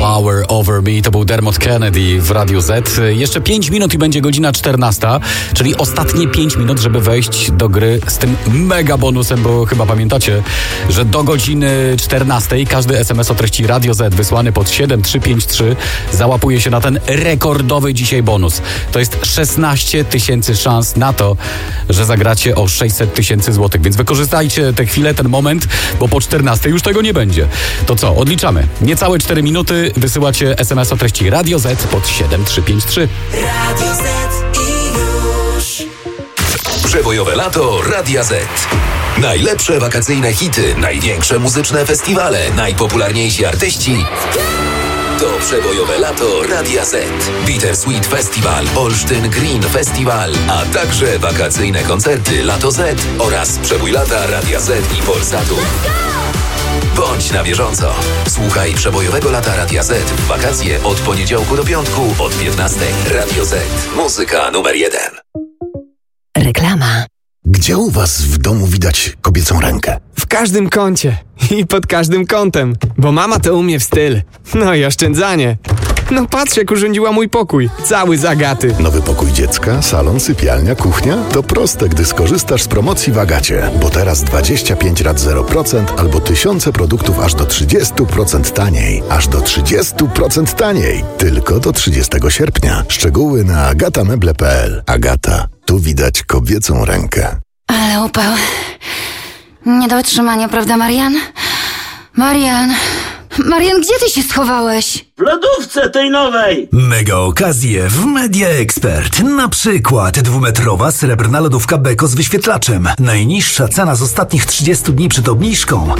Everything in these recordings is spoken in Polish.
Power Over Me. To był Dermot Kennedy w Radiu Z. Jeszcze 5 minut i będzie godzina 14, czyli ostatnie 5 minut, żeby wejść do gry z tym mega bonusem, bo chyba pamiętacie, że do godziny 14 każdy SMS o treści Radio Z wysłany pod 7353 załapuje się na ten rekordowy dzisiaj bonus. To jest 16 tysięcy szans na to, że zagracie o 600 tysięcy złotych, więc wykorzystajcie tę chwilę, ten moment, bo po 14 już tego nie będzie. To co, odliczamy. Niecałe 4 minuty, wysyłacie SMS o treści Radio Z pod 7353. Radio Z i już. Przebojowe lato Radia Z. Najlepsze wakacyjne hity, największe muzyczne festiwale, najpopularniejsi artyści. To przebojowe lato Radia Z. Bittersweet Festival, Olsztyn Green Festival, a także wakacyjne koncerty Lato Z oraz przebój lata Radia Z i Polsatu. Bądź na bieżąco. Słuchaj przebojowego lata Radia Z w wakacje od poniedziałku do piątku od 15. Radio Z. Muzyka numer 1. Reklama. Gdzie u was w domu widać kobiecą rękę? W każdym kącie i pod każdym kątem, bo mama to umie w styl. No i oszczędzanie. No patrz, jak urządziła mój pokój. Cały z Agaty. Nowy pokój dziecka, salon, sypialnia, kuchnia? To proste, gdy skorzystasz z promocji w Agacie. Bo teraz 25 rat 0% albo tysiące produktów aż do 30% taniej. Aż do 30% taniej. Tylko do 30 sierpnia. Szczegóły na agatameble.pl. Agata. Tu widać kobiecą rękę. Ale upał. Nie do wytrzymania, prawda, Marian? Marian, gdzie ty się schowałeś? W lodówce tej nowej! Mega okazje w Media Expert. Na przykład 2-metrowa srebrna lodówka Beko z wyświetlaczem. Najniższa cena z ostatnich 30 dni przed obniżką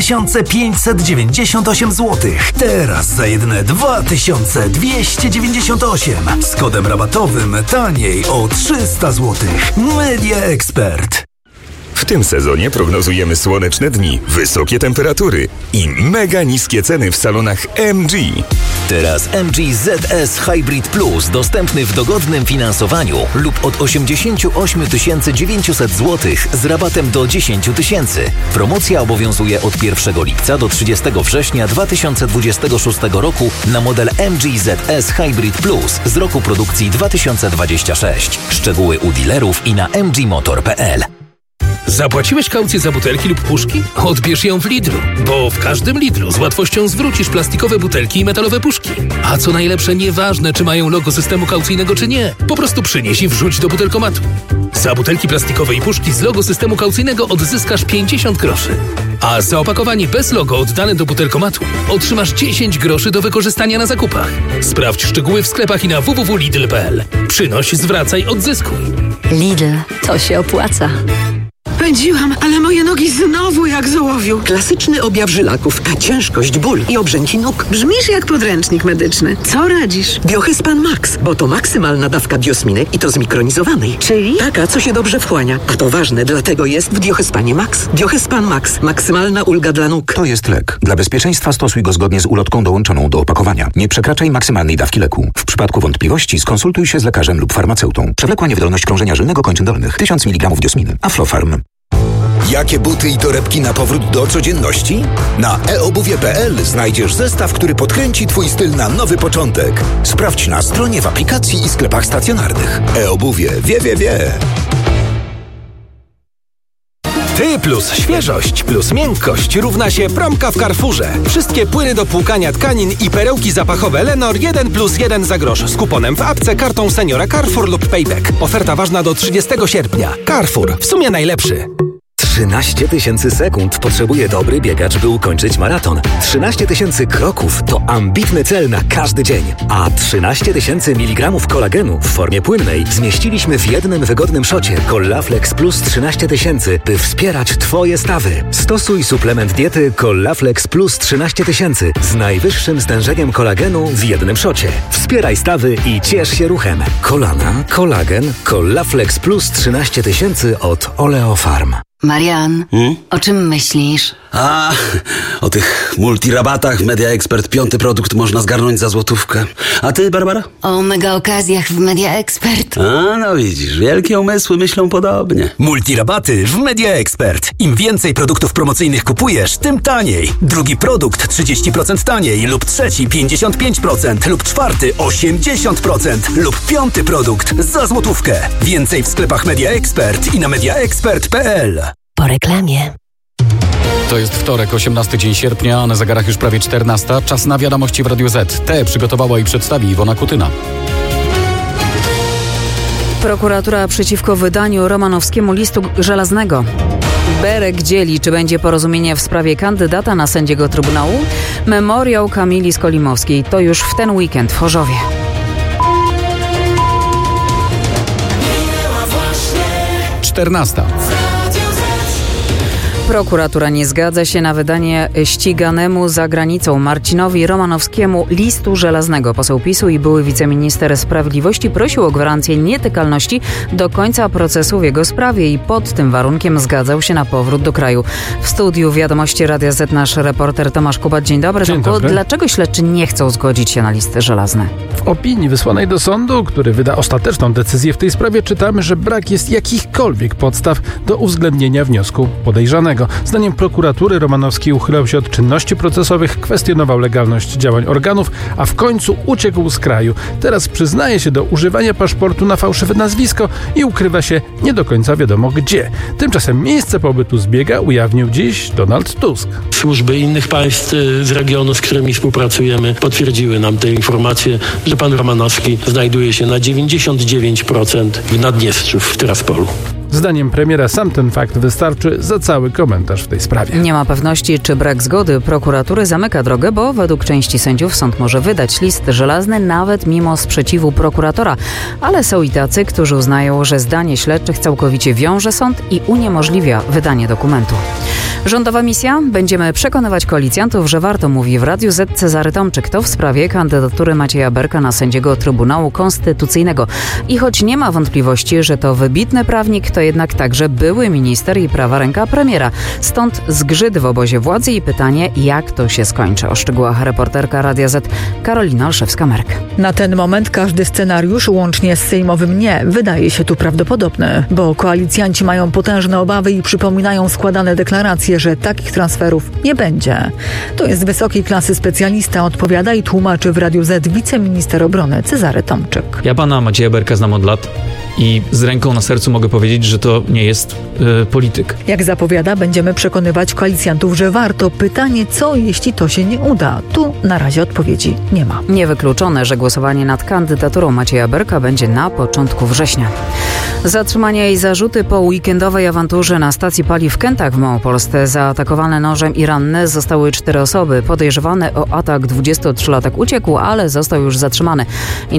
2598 zł. Teraz za jedyne 2298. Z kodem rabatowym taniej o 300 zł. Media Expert. W tym sezonie prognozujemy słoneczne dni, wysokie temperatury i mega niskie ceny w salonach MG. Teraz MG ZS Hybrid Plus dostępny w dogodnym finansowaniu lub od 88 900 zł z rabatem do 10 000. Promocja obowiązuje od 1 lipca do 30 września 2026 roku na model MG ZS Hybrid Plus z roku produkcji 2026. Szczegóły u dealerów i na mgmotor.pl. Zapłaciłeś kaucję za butelki lub puszki? Odbierz ją w Lidlu, bo w każdym Lidlu z łatwością zwrócisz plastikowe butelki i metalowe puszki. A co najlepsze, nieważne czy mają logo systemu kaucyjnego czy nie, po prostu przynieś i wrzuć do butelkomatu. Za butelki plastikowe i puszki z logo systemu kaucyjnego odzyskasz 50 groszy. A za opakowanie bez logo oddane do butelkomatu otrzymasz 10 groszy do wykorzystania na zakupach. Sprawdź szczegóły w sklepach i na www.lidl.pl. Przynoś, zwracaj, odzyskuj. Lidl, to się opłaca. Pędziłam, ale moje nogi znowu jak z ołowiu. Klasyczny objaw żylaków, ciężkość, ból i obrzęki nóg. Brzmisz jak podręcznik medyczny. Co radzisz? Diohespan Max, bo to maksymalna dawka diosminy i to zmikronizowanej. Czyli? Taka, co się dobrze wchłania. A to ważne, dlatego jest w Diohespanie Max. Diohespan Max. Maksymalna ulga dla nóg. To jest lek. Dla bezpieczeństwa stosuj go zgodnie z ulotką dołączoną do opakowania. Nie przekraczaj maksymalnej dawki leku. W przypadku wątpliwości skonsultuj się z lekarzem lub farmaceutą. Przewlekła niewydolność krążenia żylnego kończyn dolnych. 1000 mg diosminy. Aflofarm. Jakie buty i torebki na powrót do codzienności? Na eobuwie.pl znajdziesz zestaw, który podkręci Twój styl na nowy początek. Sprawdź na stronie, w aplikacji i sklepach stacjonarnych. eobuwie. Wie. Ty plus świeżość plus miękkość równa się promka w Carrefourze. Wszystkie płyny do płukania tkanin i perełki zapachowe Lenor 1+1 za grosz z kuponem w apce, kartą seniora Carrefour lub Payback. Oferta ważna do 30 sierpnia. Carrefour. W sumie najlepszy. 13 000 sekund potrzebuje dobry biegacz, by ukończyć maraton. 13 000 kroków to ambitny cel na każdy dzień. A 13 000 mg kolagenu w formie płynnej zmieściliśmy w jednym wygodnym szocie Collaflex Plus 13 000, by wspierać Twoje stawy. Stosuj suplement diety Collaflex Plus 13 000 z najwyższym stężeniem kolagenu w jednym szocie. Wspieraj stawy i ciesz się ruchem. Kolana, kolagen, Collaflex Plus 13 000 od Oleofarm. Marian, o czym myślisz? A, o tych multirabatach Media Expert 5. produkt można zgarnąć za złotówkę. A ty, Barbara? O mega okazjach w Media Expert. A, no widzisz, wielkie umysły myślą podobnie. Multirabaty w Media Expert. Im więcej produktów promocyjnych kupujesz, tym taniej. Drugi produkt 30% taniej lub trzeci 55% lub czwarty 80% lub 5. produkt za złotówkę. Więcej w sklepach Media Expert i na mediaexpert.pl. Po reklamie. To jest wtorek, 18 dzień sierpnia, a na zegarach już prawie 14. Czas na wiadomości w Radiu Z. Te przygotowała i przedstawi Iwona Kutyna. Prokuratura przeciwko wydaniu romanowskiemu listu żelaznego. Berek dzieli, czy będzie porozumienie w sprawie kandydata na sędziego Trybunału. Memoriał Kamili Skolimowskiej to już w ten weekend w Chorzowie. 14. Prokuratura nie zgadza się na wydanie ściganemu za granicą Marcinowi Romanowskiemu listu żelaznego. Poseł PiS-u i były wiceminister sprawiedliwości prosił o gwarancję nietykalności do końca procesu w jego sprawie i pod tym warunkiem zgadzał się na powrót do kraju. W studiu Wiadomości Radia Z nasz reporter Tomasz Kubat. Dzień dobry. Dzień dobry. Dlaczego śledczy nie chcą zgodzić się na listy żelazne? W opinii wysłanej do sądu, który wyda ostateczną decyzję w tej sprawie, czytamy, że brak jest jakichkolwiek podstaw do uwzględnienia wniosku podejrzanego. Zdaniem prokuratury Romanowski uchylał się od czynności procesowych, kwestionował legalność działań organów, a w końcu uciekł z kraju. Teraz przyznaje się do używania paszportu na fałszywe nazwisko i ukrywa się nie do końca wiadomo gdzie. Tymczasem miejsce pobytu zbiega ujawnił dziś Donald Tusk. Służby innych państw z regionu, z którymi współpracujemy, potwierdziły nam te informacje, że pan Romanowski znajduje się na 99% w Naddniestrzu, w Tyraspolu. Zdaniem premiera sam ten fakt wystarczy za cały komentarz w tej sprawie. Nie ma pewności, czy brak zgody prokuratury zamyka drogę, bo według części sędziów sąd może wydać list żelazny nawet mimo sprzeciwu prokuratora. Ale są i tacy, którzy uznają, że zdanie śledczych całkowicie wiąże sąd i uniemożliwia wydanie dokumentu. Rządowa misja? Będziemy przekonywać koalicjantów, że warto, mówi w Radiu Z Cezary Tomczyk. To w sprawie kandydatury Macieja Berka na sędziego Trybunału Konstytucyjnego. I choć nie ma wątpliwości, że to wybitny prawnik, to jednak także były minister i prawa ręka premiera. Stąd zgrzyt w obozie władzy i pytanie, jak to się skończy. O szczegółach reporterka Radia Z Karolina Olszewska-Merk. Na ten moment każdy scenariusz, łącznie z sejmowym nie, wydaje się tu prawdopodobny, bo koalicjanci mają potężne obawy i przypominają składane deklaracje, że takich transferów nie będzie. To jest wysokiej klasy specjalista, odpowiada i tłumaczy w Radiu Z wiceminister obrony Cezary Tomczyk. Ja pana Macieja Berka znam od lat i z ręką na sercu mogę powiedzieć, że to nie jest polityk. Jak zapowiada, będziemy przekonywać koalicjantów, że warto. Pytanie, co jeśli to się nie uda? Tu na razie odpowiedzi nie ma. Niewykluczone, że głosowanie nad kandydaturą Macieja Berka będzie na początku września. Zatrzymania i zarzuty po weekendowej awanturze na stacji paliw Kentach w Małopolsce. Zaatakowane nożem i ranne zostały 4 osoby. Podejrzewany o atak 23-latek uciekł, ale został już zatrzymany.